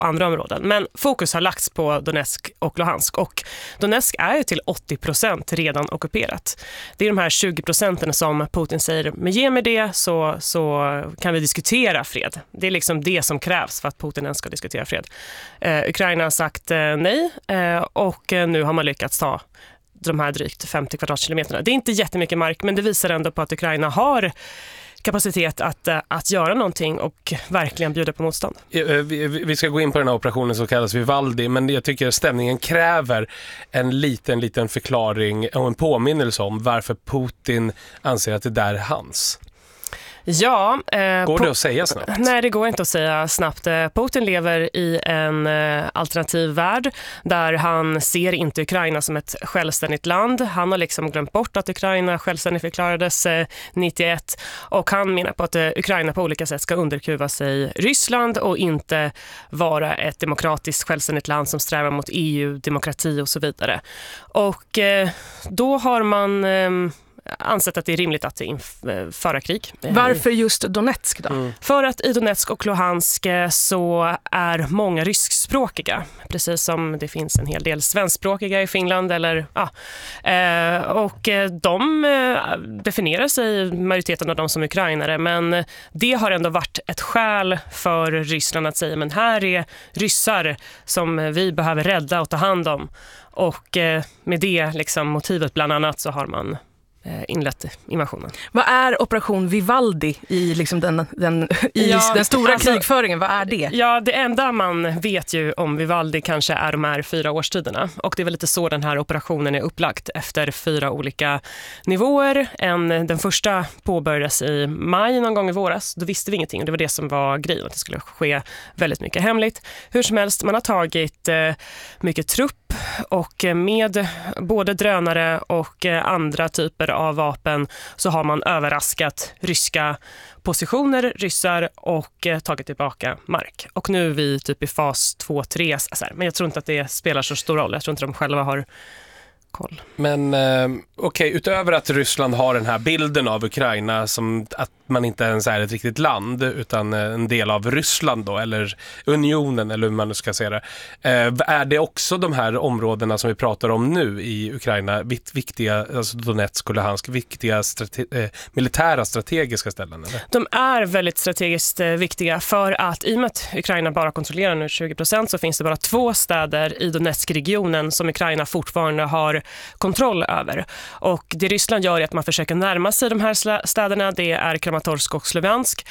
andra områden. Men fokus har lagts på Donetsk och Luhansk. Och Donetsk är ju till 80% redan ockuperat. Det är de här 20% som Putin säger, men ge mig det så kan vi diskutera fred. Det är liksom det som krävs för att Putin ens ska diskutera fred. Ukraina har sagt nej och nu har man lyckats ta de här drygt 50 kvadratkilometerna. Det är inte jättemycket mark, men det visar ändå på att Ukraina har kapacitet att göra någonting och verkligen bjuda på motstånd. Vi ska gå in på den här operationen som kallas Vivaldi, men jag tycker stämningen kräver en liten förklaring och en påminnelse om varför Putin anser att det där är hans. Ja, går det att säga snabbt? Nej, det går inte att säga snabbt. Putin lever i en alternativ värld där han ser inte Ukraina som ett självständigt land. Han har liksom glömt bort att Ukraina självständigt förklarades 91 och han menar på att Ukraina på olika sätt ska underkuva sig Ryssland och inte vara ett demokratiskt självständigt land som strävar mot EU, demokrati och så vidare. Och då har man ansett att det är rimligt att föra krig. Varför just Donetsk då? För att i Donetsk och Luhansk så är många ryskspråkiga, precis som det finns en hel del svenskspråkiga i Finland och de definierar sig majoriteten av dem som ukrainare, men det har ändå varit ett skäl för Ryssland att säga, men här är ryssar som vi behöver rädda och ta hand om, och med det liksom motivet bland annat så har man inlett invasionen. Vad är operation Vivaldi i liksom den stora krigföringen? Vad är det? Ja, det enda man vet ju om Vivaldi kanske är de här 4 årstiderna. Och det är väl lite så den här operationen är upplagt efter 4 olika nivåer. Den första påbörjades i maj någon gång i våras. Då visste vi ingenting och det var det som var grejen, att det skulle ske väldigt mycket hemligt. Hur som helst, man har tagit mycket trupp och med både drönare och andra typer av vapen så har man överraskat ryska positioner, ryssar, och tagit tillbaka mark. Och nu är vi typ i fas 2-3, men jag tror inte att det spelar så stor roll. Jag tror inte de själva har koll. Men okej, utöver att Ryssland har den här bilden av Ukraina som att man inte ens är ett riktigt land utan en del av Ryssland då, eller unionen eller hur man nu ska säga det. Är det också de här områdena som vi pratar om nu i Ukraina viktiga, alltså Donetsk och Luhansk, viktiga militära strategiska ställen? Eller? De är väldigt strategiskt viktiga för att i och med att Ukraina bara kontrollerar nu 20% så finns det bara 2 städer i Donetsk-regionen som Ukraina fortfarande har kontroll över. Och det Ryssland gör är att man försöker närma sig de här städerna. Det är Kramatorsk och Sloviansk.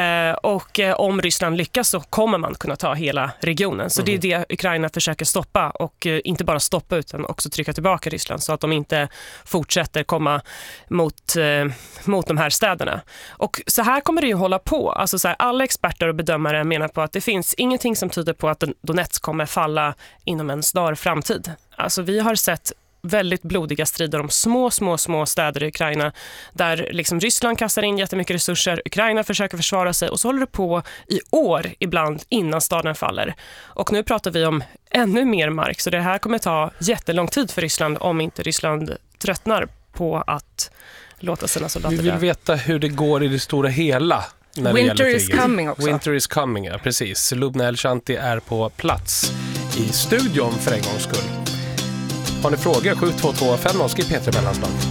Och om Ryssland lyckas så kommer man kunna ta hela regionen. Så det är det Ukraina försöker stoppa, och inte bara stoppa utan också trycka tillbaka Ryssland så att de inte fortsätter komma mot de här städerna. Och så här kommer det ju hålla på. Alltså så här, alla experter och bedömare menar på att det finns ingenting som tyder på att Donetsk kommer falla inom en snar framtid. Alltså vi har sett väldigt blodiga strider om små städer i Ukraina där liksom Ryssland kastar in jättemycket resurser, Ukraina försöker försvara sig och så håller det på i år ibland innan staden faller. Och nu pratar vi om ännu mer mark, så det här kommer ta jättelång tid för Ryssland om inte Ryssland tröttnar på att låta sina soldater dö. Vi vill veta hur det går i det stora hela. Winter is coming också. Winter is coming, ja precis. Lubna El-Shanti är på plats i studion för en gångs skull. Har ni frågor? 722 5 skriv P3 Mellanslag.